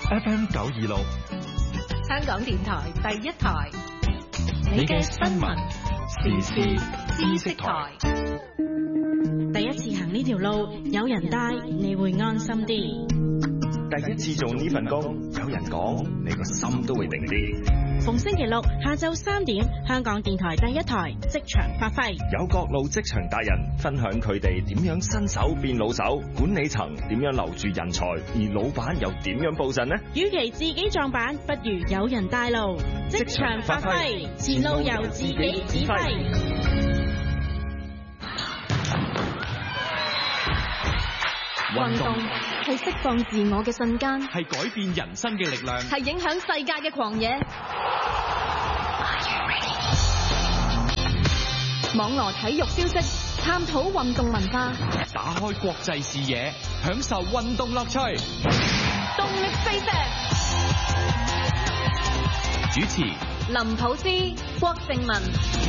FM 926， 香港電台第一台，你嘅新聞時事知識台。 第一次行呢條路，有人帶，你會安心啲。 第一次做呢份工，有人講，你個心都會定啲。 逢星期六下晝3點，香港電台第一台職場發揮， 有各路職場達人分享佢哋點樣新手變老手，管理層點樣留住人才，而老闆又點樣佈陣呢？ 與其自己撞板，不如有人帶路。職場發揮，前路由自己指揮。 運動係釋放自我嘅瞬間， 係改變人生嘅力量， 係影響世界嘅狂野。網羅體育消息，探討運動文化， 打開國際視野，享受運動樂趣。 動力飛石， 主持林普斯、郭靜文。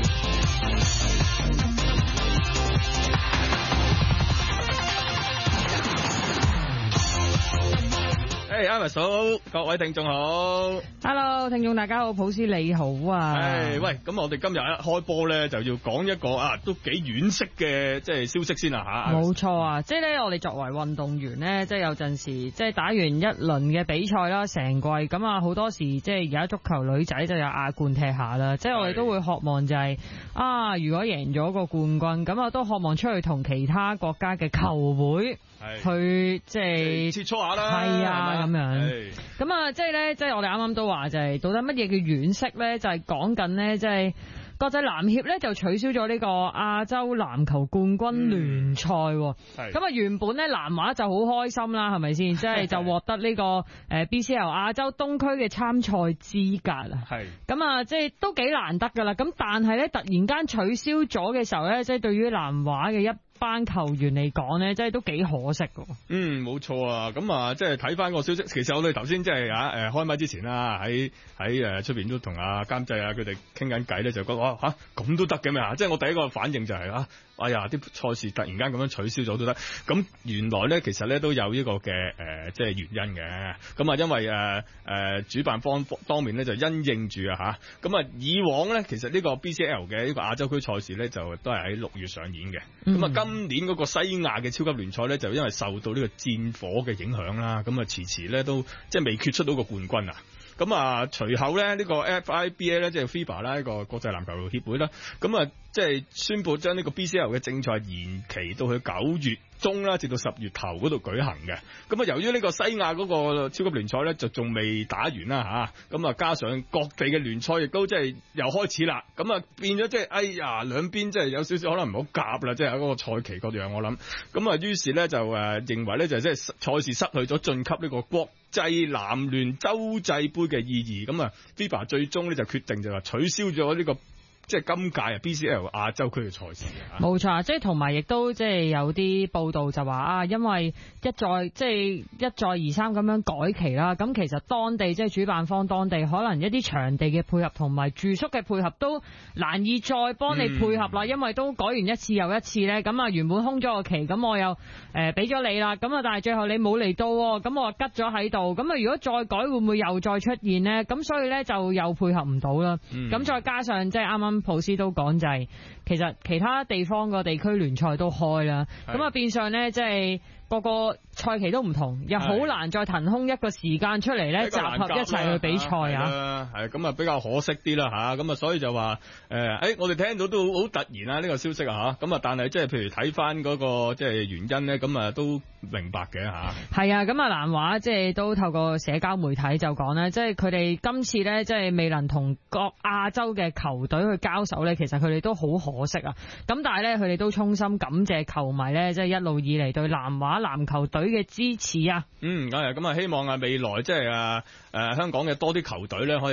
Amos 好，各位聽眾好 ，Hello， 聽眾大家好，普斯你好啊。 喂，咁我哋今日一開波咧，就要講一個都幾惋惜嘅即係消息先啦吓。 冇錯啊，即係咧，我哋作為運動員咧，即係有陣時即係打完一輪嘅比賽啦，成季咁啊，好多時即係而家足球女仔就有亞冠踢下啦，即係我哋都會渴望就係如果贏咗個冠軍，咁啊都渴望出去同其他國家嘅球會去即係切磋下啦。 係啊。咁樣，咁啊，即係咧，即係我哋啱啱都話就係到底乜嘢叫惋惜咧？就係講緊咧，即係國際籃協咧就取消咗呢個亞洲籃球冠軍聯賽。咁啊，原本咧南華就好開心啦，係咪先？即係就獲得呢個BCL 亞洲東區嘅參賽資格啊。係。咁啊，即係都幾難得噶啦。咁但係咧，突然間取消咗嘅時候咧，即係對於南華嘅一班球員嚟講咧，真係都幾可惜㗎。 冇錯啊。咁啊，即係睇翻個消息，其實我哋頭先即係開麥之前啦，喺出邊都同阿監製佢哋傾緊偈咧，就覺得咁都得嘅咩？即係我第一個反應就係哎呀，啲賽事突然間咁樣取消咗都得。咁原來咧，其實咧都有呢個嘅即係原因嘅。咁啊，因為主辦方當面咧就因應住咁啊，以往咧其實呢個 BCL 嘅呢個亞洲區賽事咧就都係喺6月上演嘅。咁啊，今年嗰個西亞嘅超級聯賽咧就因為受到呢個戰火嘅影響啦，咁啊遲咧都即係未決出到個冠軍啊。咁啊，隨後咧呢個 FIBA 咧即係 FIBA 啦，呢個國際籃球協會啦，咁啊即係宣布將呢個 BCL 嘅正賽延期到去9月中啦，至到10月頭嗰度舉行嘅。咁啊，由於呢個西亞嗰個超級聯賽咧就仲未打完啦咁啊加上各地嘅聯賽亦都即係又開始啦，咁啊變咗即係兩邊即係有少少可能唔好夾啦，即係喺嗰個賽期嗰樣我諗。咁啊於是咧就認為咧就即係賽事失去咗晉級呢個國際籃聯洲際杯嘅意義。咁啊 FIBA 最終咧就決定就話取消咗呢個即係今屆BCL 亞洲區嘅賽事冇錯，即係同埋亦都即係有啲報道就話因為一再而三咁樣改期啦，咁其實當地即係主辦方當地可能一啲場地嘅配合同埋住宿嘅配合都難以再幫你配合啦，因為都改完一次又一次咧，咁啊原本空咗個期，咁我又俾咗你啦，咁啊但係最後你冇嚟到，咁我吉咗喺度，咁啊如果再改會唔會又再出現呢？咁所以咧就又配合唔到啦，咁再加上即係啱啱普斯都講就係，其實其他地方個地區聯賽都開啦，咁啊變相咧即係個個賽期都唔同，又好難再騰空一個時間出嚟咧集合一齊去比賽係咁啊比較可惜啲啦咁啊所以就話我哋聽到都好突然呢個消息咁啊但係即係譬如睇翻嗰個即係原因咧，咁啊都明白嘅係啊，咁啊南華即係都透過社交媒體就講咧，即係佢哋今次咧即係未能同各亞洲嘅球隊去交手咧，其實佢哋都好可惜啊。咁但係咧佢哋都衷心感謝球迷咧，即係一路以嚟對南華籃球隊嘅支持啊。 咁啊希望未來即係香港嘅多啲球隊咧可以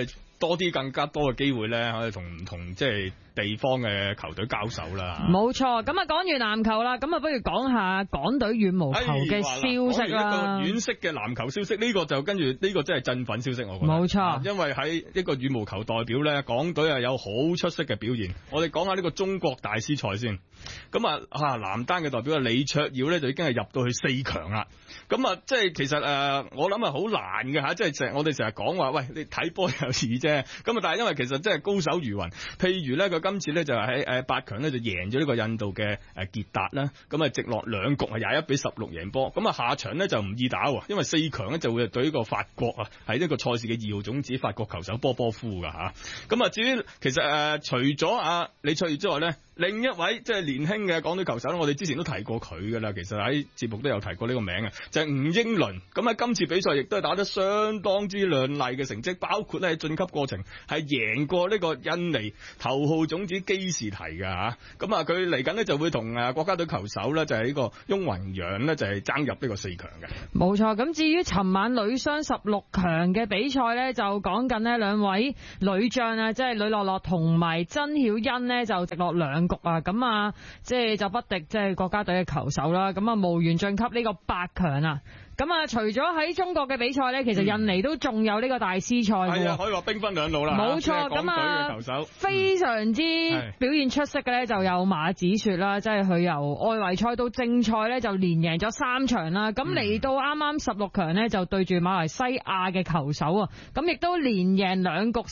多啲更加多嘅機會咧，可以同唔同即係地方嘅球隊交手啦。 冇錯，咁啊講完籃球啦，咁啊不如講下港隊羽毛球嘅消息啦。 一個軟式嘅籃球消息，呢個就跟住呢個真係振奮消息，我覺得。 冇錯， 因為喺一個羽毛球代表咧，港隊係有好出色嘅表現。我哋講下呢個中國大師賽先。咁啊男單嘅代表李卓耀咧就已經係入到去4強啦。咁啊即係其實我諗係好難嘅嚇，即係我哋成日講話，喂你睇波有事啫。咁啊但係因為其實真係高手如雲，譬如咧佢今次咧就喺8強咧就贏咗呢個印度嘅傑達啦。咁啊直落兩局係21-16贏波。咁啊下場咧就唔易打喎，因為4強咧就會對呢個法國啊係呢個賽事嘅2號種子法國球手波波夫㗎嚇。咁啊至於其實除咗李卓耀之外咧，另一位即係年輕嘅港隊球手咧，我哋之前都提過佢㗎啦。其實喺節目都有提過呢個名嘅，就係吳英倫。咁喺今次比賽亦都係打得相當之亮麗嘅成績，包括咧喺晉級過程係贏過呢個印尼頭號種子基士提㗎嚇。咁啊佢嚟緊呢就會同國家隊球手咧就係呢個翁宏陽呢就係爭入呢個4強嘅。冇錯，咁至於尋晚女雙16強嘅比賽咧，就講緊呢兩位女將啊，即係呂樂樂同埋曾曉欣呢，就直落兩局啊，咁啊即係就不敵即係國家隊嘅球手啦，咁啊無緣晉級呢個8強啊。咁啊，除咗喺中國嘅比賽咧，其實印尼都仲有呢個大師賽嘅。係啊， 可以話兵分兩路啦。 冇錯，咁啊，非常之表現出色嘅咧，就有馬子雪啦，即係佢由外圍賽到正賽咧，就連贏咗3場啦。咁嚟到啱啱16強咧，就對住馬來西亞嘅球手啊，咁亦都連贏2局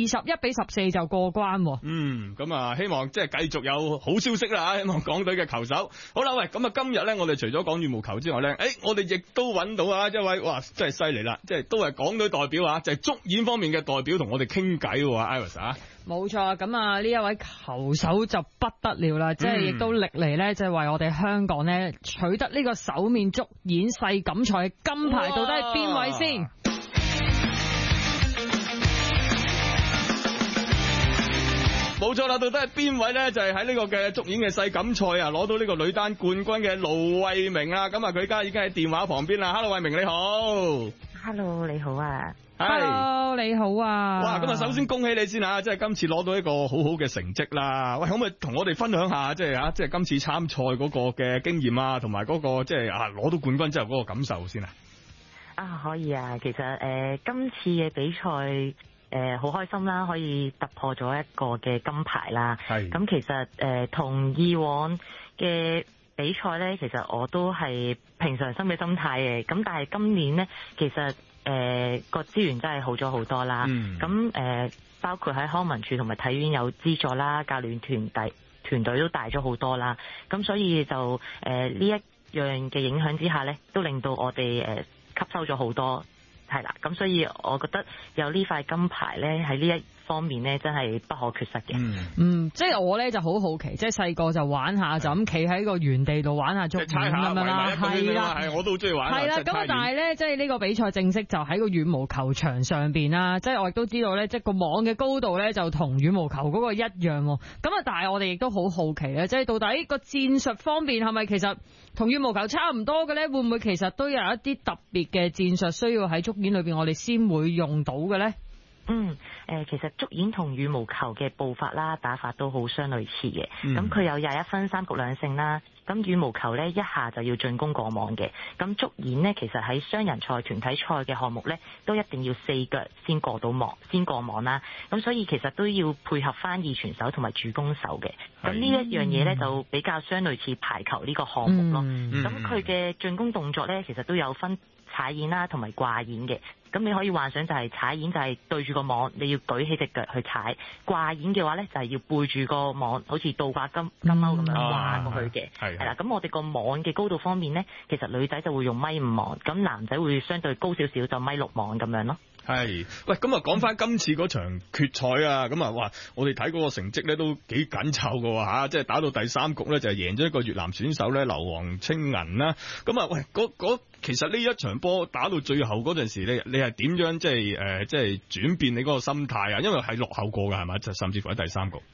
21-14就過關。 咁啊，希望即係繼續有好消息啦，希望港隊嘅球手。好啦，喂，咁啊，今日咧，我哋除咗講羽毛球之外咧，我哋亦都揾到一位，哇，真係犀利啦！即係都係港隊代表啊，就係足演方面嘅代表同我哋傾偈喎，Iris 啊。 冇錯，咁啊呢一位球手就不得了啦，即係亦都歷嚟咧，即係為我哋香港咧取得呢個首面足演世錦賽嘅金牌，到底係邊位先？ 冇錯啦，到底係邊位咧？就係喺呢個嘅足演嘅世錦賽啊，攞到呢個女單冠軍嘅盧慧明啊！咁啊，佢而家已經喺電話旁邊啦。Hello， 慧明你好。 Hello， 你好啊。 Hello， 你好啊。 哇，咁啊，首先恭喜你先啊！即係今次攞到一個好好嘅成績啦。喂，可唔可以同我哋分享下，即係今次參賽嗰個嘅經驗啊，同埋嗰個即係攞到冠軍之後嗰個感受先啊？ 可以啊。其實今次嘅比賽。好開心啦，可以突破咗一個嘅金牌啦。咁其實同以往嘅比賽呢，其實我都係平常心嘅心態嘅。咁但係今年呢，其實個資源真係好咗好多啦。咁包括喺康文署同埋體院有資助啦，教練團隊都大咗好多啦。咁所以就呢一樣嘅影響之下呢，都令到我哋吸收咗好多。係啦，咁所以我覺得有呢塊金牌咧，喺呢一方面咧，真係不可缺失嘅。 即係我咧就好好奇，即係細個就玩下，就咁企喺個原地度玩下足球咁樣啦。係啦， 我都好中意玩。係啦， 咁但係咧，即係呢個比賽正式就喺個羽毛球場上邊啦。即係我亦都知道咧，即係個網嘅高度咧就同羽毛球嗰個一樣。咁啊，但係我哋亦都好好奇咧，即係到底個戰術方面係咪其實同羽毛球差唔多嘅咧？會唔會其實都有一啲特別嘅戰術需要喺足演裏邊我哋先會用到嘅咧？ 其實足演同羽毛球嘅步伐啦、打法都好相類似嘅。咁佢有21分3局2勝啦。咁羽毛球呢，一下就要進攻過網嘅。咁足演呢，其實喺雙人賽、團體賽嘅項目呢，都一定要4腳先過網啦。咁所以其實都要配合翻二傳手同埋主攻手嘅。咁呢一樣嘢呢，就比較相類似排球呢個項目咯。咁佢嘅進攻動作呢，其實都有分踩演啦同埋掛演嘅。咁你可以幻想就係踩演就係對住個網，你要舉起隻腳去踩；掛演嘅話呢，就係要背住個網，好似倒掛金鈎咁樣掛過去嘅。係啦，咁我哋個網嘅高度方面呢，其實女仔就會用1.5網，咁男仔會相對高少少，就1.6網咁樣咯。係， 喂，咁啊講翻今次嗰場決賽啊，咁啊哇，我哋睇嗰個成績咧都幾緊湊㗎吓，即係打到第3局咧就係贏咗一個越南選手咧劉黃清銀啦。咁啊喂，其實呢一場波打到最後嗰陣時，你係點樣即係轉變你嗰個心態啊？因為係落後過㗎係咪？就甚至乎喺第3局。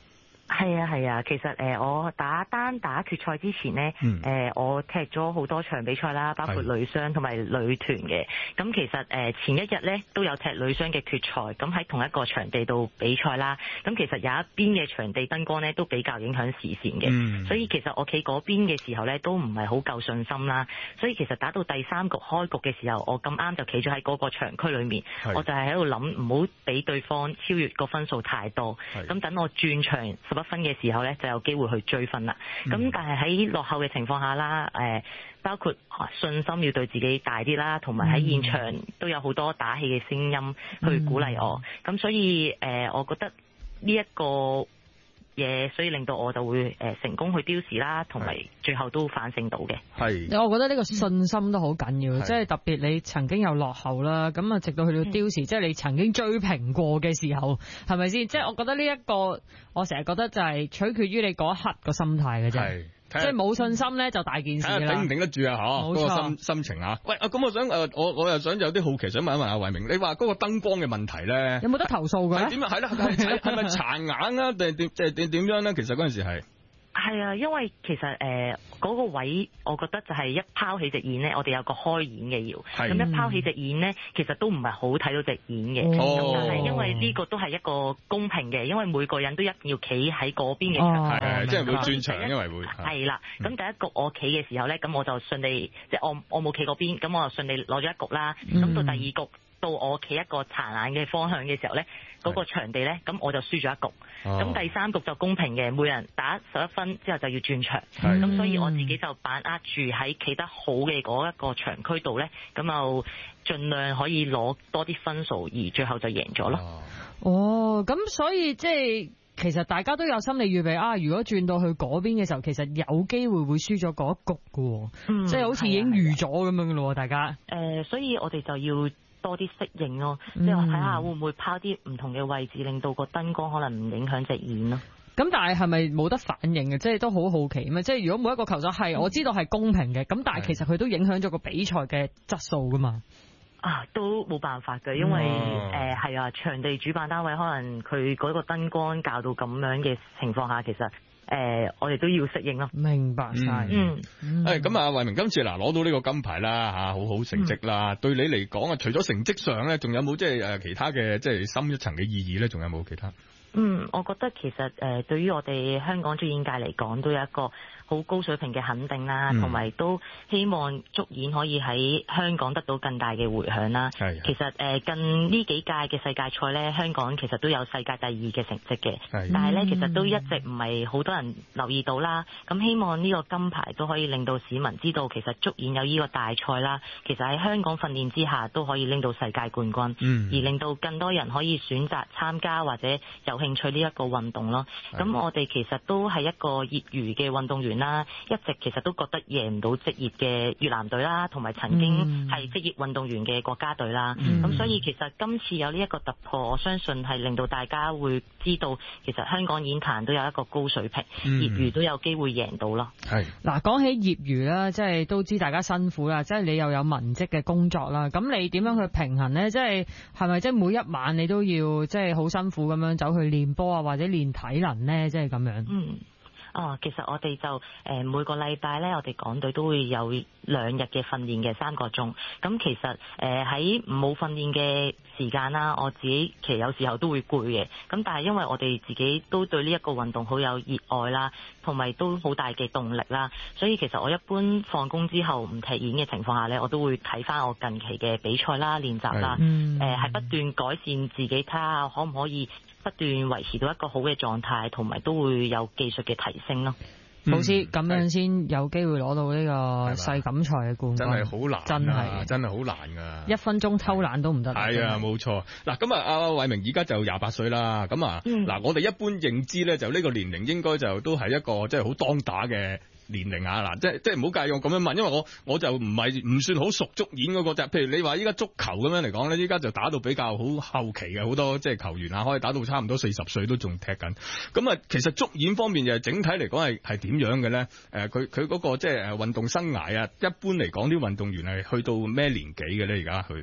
係啊，其實我單打決賽之前呢，我踢咗好多場比賽啦，包括女雙同埋女團嘅。咁其實前一日呢都有踢女雙嘅決賽，咁喺同一個場地度比賽啦。咁其實有一邊嘅場地燈光呢都比較影響視線嘅，所以其實我企嗰邊嘅時候呢都唔係好夠信心啦。所以其實打到第3局開局嘅時候，我咁啱就企咗喺嗰個場區裏面，我就係喺度諗唔好俾對方超越個分數太多。咁等我轉場11分嘅時候呢，就有機會去追分啦。咁但係喺落後嘅情況下啦，包括信心要對自己大啲啦，同埋喺現場都有好多打氣嘅聲音去鼓勵我。咁所以我覺得呢一個嘢，所以令到我就會成功去丟時啦，同埋最後都反勝到嘅。 係，我覺得呢個信心都好緊要，即係特別你曾經有落後啦，咁啊直到去到丟時，即係你曾經追平過嘅時候，係咪先？即係我覺得呢一個，我成日覺得就係取決於你嗰一刻個心態嘅啫。即係冇信心咧，就大件事啦。 頂唔頂得住啊？嗬，嗰個心情啊。喂，咁我想我又想有啲好奇，想問一問阿維明，你話嗰個燈光嘅問題咧，有冇得投訴嘅？ 點啊？係啦，係咪殘眼啊？定點樣咧？其實嗰陣時係啊，因為其實嗰個位，我覺得就係一拋起隻眼呢，我哋有個開演嘅要，咁一拋起隻眼呢，其實都唔係好睇到隻眼嘅。咁但係因為呢個都係一個公平嘅，因為每個人都一定要企喺嗰邊嘅場， 即係會轉場，因為會係啦。咁第一局我企嘅時候呢，咁我就順利，即係我冇企嗰邊，咁我就順利攞咗一局啦。咁到第二局，到我企一個殘眼嘅方向嘅時候呢，嗰個場地呢，咁我就輸咗一局。咁第3局就公平嘅，每人打11分之後就要轉場。咁所以我自己就把握住喺企得好嘅嗰一個場區度呢，咁就盡量可以攞多啲分數，而最後就贏咗咯。 咁所以即係其實大家都有心理預備啊！如果轉到去嗰邊嘅時候，其實有機會會輸咗嗰一局嘅，即係好似已經預咗咁樣嘅咯，大家。 所以我哋就要多啲適應咯，即係睇下會唔會拋啲唔同嘅位置，令到個燈光可能唔影響隻眼咯。 咁但係咪冇得反應嘅？即係都好好奇嘛！即係如果每一個球手係我知道係公平嘅，咁但係其實佢都影響咗個比賽嘅質素噶嘛。 都冇辦法嘅，因為係啊，場地主辦單位可能佢嗰個燈光校到咁樣嘅情況下，其實我哋都要適應咯。 明白晒。 咁啊，維明今次攞到呢個金牌啦，好好成績啦。對你嚟講啊，除咗成績上咧，仲有冇即係其他嘅即係深一層嘅意義咧？仲有冇其他？ 我覺得其實對於我哋香港足演界嚟講，都有一個好高水平嘅肯定啦，同埋都希望足演可以喺香港得到更大嘅迴響啦。其實近呢幾屆嘅世界賽呢，香港其實都有世界第2嘅成績嘅，但係呢，其實都一直唔係好多人留意到啦。咁希望呢個金牌都可以令到市民知道，其實足演有呢個大賽啦，其實喺香港訓練之下都可以拎到世界冠軍，而令到更多人可以選擇參加或者有興趣呢一個運動咯。咁我哋其實都係一個業餘嘅運動員啦，一直其實都覺得贏唔到職業嘅越南隊啦，同埋曾經係職業運動員嘅國家隊啦。咁所以其實今次有呢一個突破，我相信係令到大家會知道，其實香港演壇都有一個高水平，業餘都有機會贏到咯。 嗱，講起業餘啦，即係都知大家辛苦啦，即係你又有文職嘅工作啦，咁你點樣去平衡呢？即係係咪即係每一晚你都要即係好辛苦咁樣走去練波啊，或者練體能呢？即係咁樣。 其實我哋就每個禮拜咧，我哋港隊都會有2日嘅訓練嘅3個鐘。咁其實喺冇訓練嘅時間啦，我自己其實有時候都會攰嘅。咁但係因為我哋自己都對呢一個運動好有熱愛啦，同埋都好大嘅動力啦，所以其實我一般放工之後唔踢演嘅情況下咧，我都會睇翻我近期嘅比賽啦、練習啦，係不斷改善自己，睇下可唔可以不斷維持到一個好嘅狀態，同埋都會有技術嘅提升咯。 好似咁樣先有機會攞到呢個世錦賽嘅冠軍， 真係好難，真係好難噶 ，1分鐘偷懶都唔得。 係啊，冇錯。嗱，咁啊，阿維明而家就28歲啦。咁啊，嗱，我哋一般認知咧，就呢個年齡應該就都係一個即係好當打嘅年齡啊。嗱，即係唔好介意我咁樣問，因為我就唔算好熟足演嗰個啫。譬如你話依家足球咁樣嚟講咧，依家就打到比較好後期嘅，好多即係球員啊，可以打到差唔多40歲都仲踢緊。咁啊，其實足演方面就整體嚟講係點樣嘅咧？佢嗰個即係運動生涯啊，一般嚟講啲運動員係去到咩年紀嘅咧？而家佢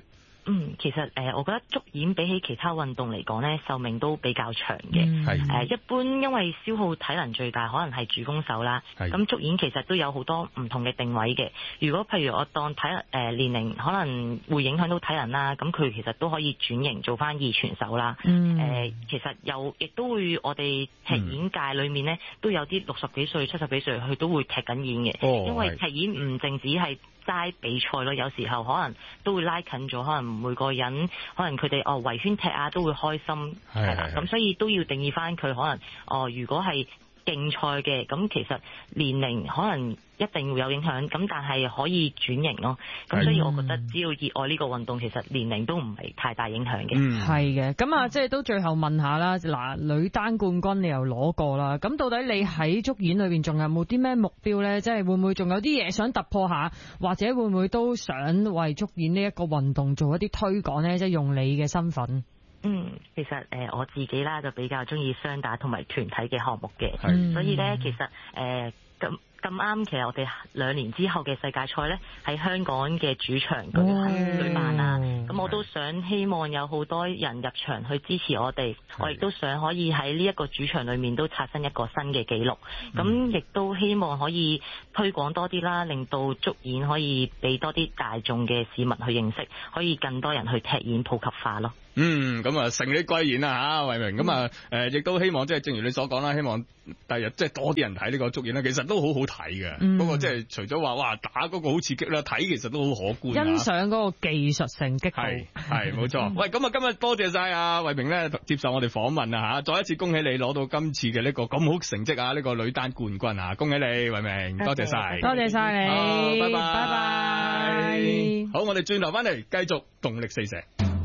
其實我覺得足演比起其他運動嚟講咧，壽命都比較長嘅。一般因為消耗體能最大，可能係主攻手啦。咁足演其實都有好多唔同嘅定位嘅。如果譬如我當年齡可能會影響到體能啦，咁佢其實都可以轉型做翻二傳手啦。其實亦都會我哋踢演界裏面咧，都有啲60幾歲、70幾歲，佢都會踢緊演嘅。因為踢演唔淨止係齋比賽咯，有時候可能都會拉近咗，可能每個人可能佢哋圍圈踢啊都會開心，係啦，咁所以都要定義翻佢可能如果係競賽嘅，咁其實年齡可能一定會有影響，咁但係可以轉型咯。咁所以我覺得只要熱愛呢個運動，其實年齡都唔係太大影響嘅。 係嘅，咁啊，即係都最後問下啦。嗱，女單冠軍你又攞過啦，咁到底你喺足演裏邊仲有冇啲咩目標呢？即係會唔會仲有啲嘢想突破下，或者會唔會都想為足演呢一個運動做一啲推廣呢？即係用你嘅身份。 其實我自己啦就比較中意雙打同埋團體嘅項目嘅，所以咧其實咁啱，其實我哋2年之後嘅世界賽咧喺香港嘅主場舉辦啦。咁我都想希望有好多人入場去支持我哋，我亦都想可以喺呢一個主場裏面都刷新一個新嘅紀錄。咁亦都希望可以推廣多啲啦，令到足演可以俾多啲大眾嘅市民去認識，可以更多人去踢演普及化咯。 咁啊，承你貴言啦嚇，慧明。咁啊，亦都希望即係正如你所講啦，希望第日即係多啲人睇呢個足演啦。其實都好好睇嘅，不過即係除咗話哇打嗰個好刺激啦，睇其實都好可觀。欣賞嗰個技術性擊破， 係冇錯。喂，咁啊今日多謝晒啊慧明咧接受我哋訪問啊嚇，再一次恭喜你攞到今次嘅呢個咁好成績啊！呢個女單冠軍啊，恭喜你慧明，多謝晒， 多謝晒你， 拜拜， 拜拜。 好，我哋轉頭翻嚟繼續動力四射。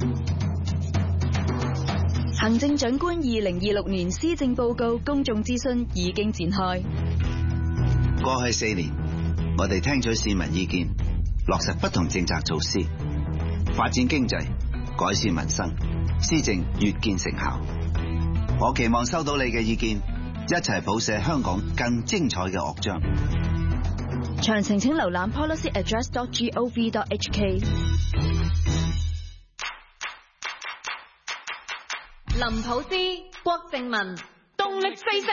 行政長官2026年施政報告公眾諮詢已經展開。 過去4年，我哋聽取市民意見，落實不同政策措施，發展經濟，改善民生，施政越見成效。我期望收到你嘅意見，一齊譜寫香港更精彩嘅樂章。 詳情請瀏覽 policyaddress.gov.hk。 林普斯、郭靜文，動力四射。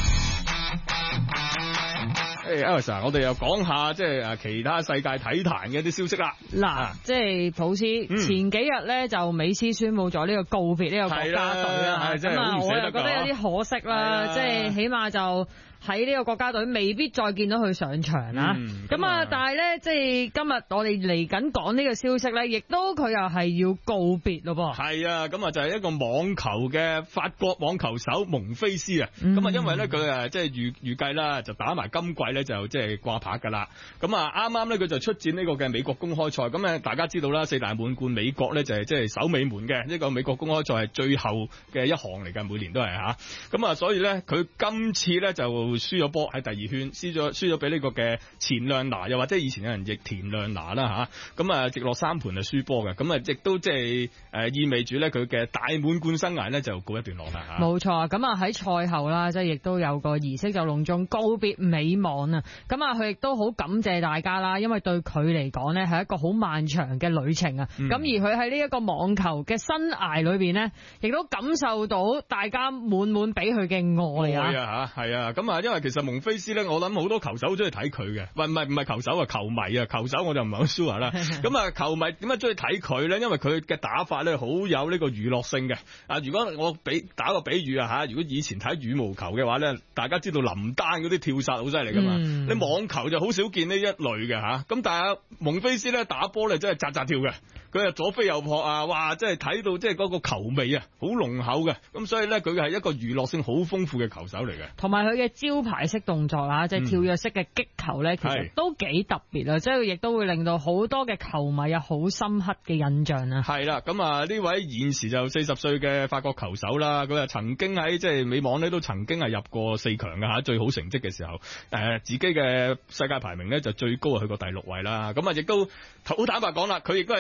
Elsa， 我哋又講下即係其他世界體壇嘅一啲消息啦。 嗱，即係普斯前幾日咧就美斯宣布咗呢個告別呢個國家隊啦。咁啊，我又覺得有啲可惜啦，即係起碼就喺呢個國家隊未必再見到佢上場啦。咁啊，但係咧，即係今日我哋嚟緊講呢個消息咧，亦都佢又係要告別咯噃。 係啊，咁啊就係一個網球嘅法國網球手蒙菲斯啊。咁啊，因為咧佢即係預計啦，就打埋今季咧就即係掛牌噶啦。咁啊，啱啱咧佢就出戰呢個嘅美國公開賽。咁大家知道啦，4大滿貫美國咧就係即係守尾門嘅呢個美國公開賽係最後嘅一項嚟嘅，每年都係吓。咁啊，所以咧佢今次咧就輸咗波喺第2圈，輸咗俾呢個嘅錢亮拿，又或者以前有人譯田亮拿啦吓。咁啊，直落3盤就輸波嘅。咁啊，亦都即係意味住咧佢嘅大滿貫生涯咧就告一段落啦吓。 冇錯，咁啊喺賽後啦，即係亦都有個儀式就隆重告別美網啊。咁啊，佢亦都好感謝大家啦，因為對佢嚟講咧係一個好漫長嘅旅程啊。咁而佢喺呢一個網球嘅生涯裏邊咧，亦都感受到大家滿滿俾佢嘅愛啊吓。係啊，咁啊，因為其實蒙菲斯咧，我諗好多球手好中意睇佢嘅，唔係球手啊，球迷啊，球手我就唔係好 sure 啦。咁啊，球迷點解中意睇佢咧？因為佢嘅打法咧好有呢個娛樂性嘅。啊，如果我打個比喻啊吓，如果以前睇羽毛球嘅話咧，大家知道林丹嗰啲跳殺好犀利噶嘛，你網球就好少見呢一類嘅吓。咁但係蒙菲斯咧打波咧真係扎扎跳嘅，佢係左飛右撲啊，哇！即係睇到即係嗰個球味啊，好濃厚嘅。咁所以咧，佢係一個娛樂性好豐富嘅球手嚟嘅。 同埋佢嘅招牌式動作啦，即係跳躍式嘅擊球咧，其實都幾特別啊！即係亦都會令到好多嘅球迷有好深刻嘅印象啊。係啦， 咁啊呢位現時就40歲嘅法國球手啦，佢啊曾經喺即係美網咧都曾經係入過4強嘅吓，最好成績嘅時候，自己嘅世界排名咧就最高係去過第6位啦。咁啊亦都好坦白講啦，佢亦都係生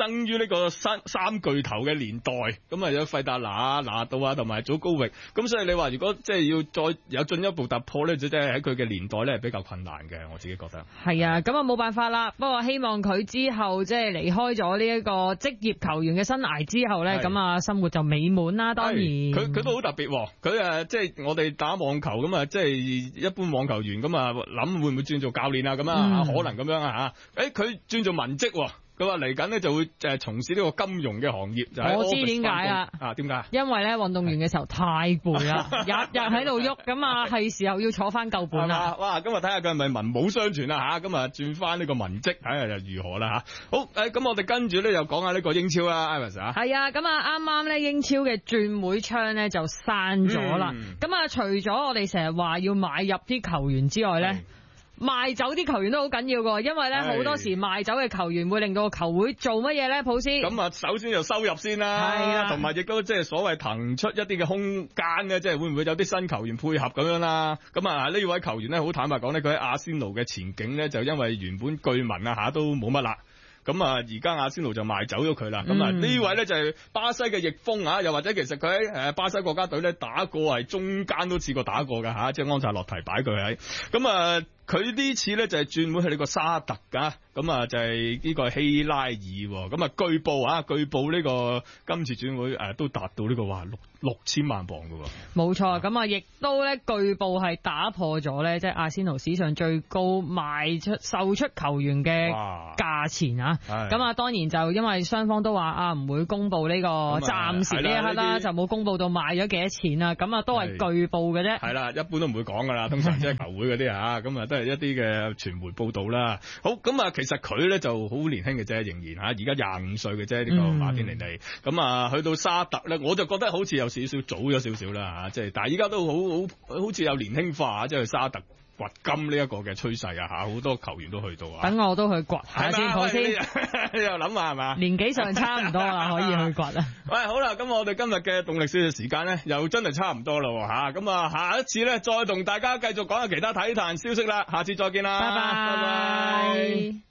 生於呢個三巨頭嘅年代，咁啊有費達拿、拿度啊同埋祖高域，咁所以你話如果即係要再有進一步突破咧，即係喺佢嘅年代咧係比較困難嘅，我自己覺得。係啊， 咁啊冇辦法啦，不過希望佢之後即係離開咗呢一個職業球員嘅生涯之後咧，咁啊生活就美滿啦。當然， 佢都好特別，佢即係我哋打網球咁啊，即係一般網球員咁啊諗會唔會轉做教練啊咁啊，可能咁樣啊吓，佢轉做文職。佢話嚟緊呢就會從事呢個金融嘅行業。 我知點解啦。 點解？ 因為咧運動員嘅時候太攰啦，日日喺度喐，咁啊係時候要坐翻夠本啦。 哇！今日睇下佢係咪文武雙全啦吓，咁啊轉翻呢個文職，睇下又如何啦吓。好，咁我哋跟住咧又講下呢個英超啦 ，Iris 啊。 係啊，咁啊啱啱咧英超嘅轉會窗咧就閂咗啦。咁啊除咗我哋成日話要買入啲球員之外咧。賣走啲球員都好緊要㗎，因為咧好多時賣走嘅球員會令到個球會做乜嘢咧？普斯咁啊，首先就收入先啦，係啊，同埋亦都即係所謂騰出一啲嘅空間咧，即係會唔會有啲新球員配合咁樣啦？咁啊呢位球員咧，好坦白講咧，佢喺阿仙奴嘅前景咧，就因為原本據聞啊嚇都冇乜啦。咁啊，而家阿仙奴就賣走咗佢啦。咁啊，呢位咧就係巴西嘅翼鋒啊，又或者其實佢喺巴西國家隊咧打過，係中間都試過打過㗎嚇，即係安察洛提擺佢喺。咁啊，佢呢次咧就係轉會去呢個沙特㗎。咁啊，就係呢個希拉爾。咁啊，據報呢個今次轉會都達到呢個話6000萬磅㗎喎。 冇錯，咁啊，亦都咧據報係打破咗咧，即係阿仙奴史上最高售出球員嘅價錢啊！咁啊，當然就因為雙方都話唔會公布呢個暫時呢一刻啦，就冇公布到賣咗幾多錢啦。咁啊，都係據報嘅啫。係啦，一般都唔會講噶啦，通常即係球會嗰啲咁啊都係一啲嘅傳媒報道啦。好，咁啊，其實佢咧就好年輕嘅啫，仍然而家25歲嘅啫，呢個馬天尼利。咁啊，去到沙特咧，我就覺得好似有少少早咗少少啦，即係但係依家都好似有年輕化，即係沙特掘金呢一個嘅趨勢啊，好多球員都去到啊。等我都去掘下先，好先。你又諗下係嘛？年紀上差唔多啦，可以去掘啦。喂，好啦，咁我哋今日嘅動力小嘅時間咧，又真係差唔多啦吓。咁啊，下一次咧再同大家繼續講下其他體壇消息啦。下次再見啦，拜拜。